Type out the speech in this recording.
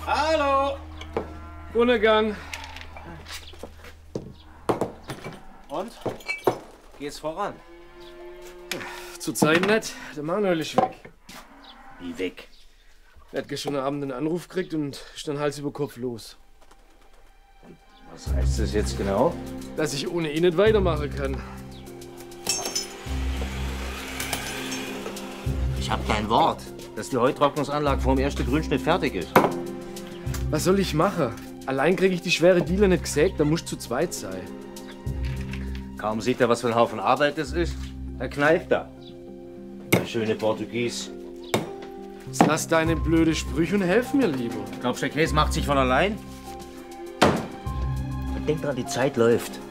Hallo! Untergang. Und? Geht's voran? Zurzeit nicht. Der Manuel ist weg. Wie weg? Er hat gestern Abend einen Anruf gekriegt und ist dann Hals über Kopf los. Was heißt das jetzt genau? Dass ich ohne ihn nicht weitermachen kann. Ich hab dein Wort, dass die Heutrocknungsanlage vor dem ersten Grünschnitt fertig ist. Was soll ich machen? Allein kriege ich die schwere Diele nicht gesägt, da muss ich zu zweit sein. Kaum sieht er, was für ein Haufen Arbeit das ist, da kneift er. Der schöne Portugies. Lass deine blöde Sprüche und helf mir lieber. Glaubst du, der Käse macht sich von allein? Und denk dran, die Zeit läuft.